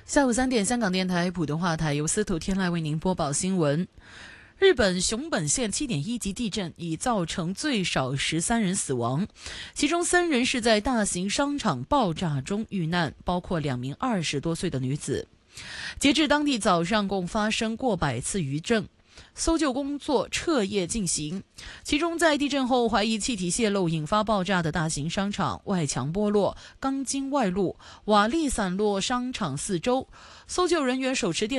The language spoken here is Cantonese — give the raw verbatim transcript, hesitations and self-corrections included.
下午三点，香港电台普通话台由司徒天籁为您播报新闻。日本熊本县七点一级地震已造成最少十三人死亡，其中三人是在大型商场爆炸中遇难，包括两名二十多岁的女子。截至当地早上，共发生过百次余震。搜救工作彻夜进行，其中在地震后怀疑气体泄漏引发爆炸的大型商场外墙剥落、钢筋外露、瓦砾散落商场四周，搜救人员手持电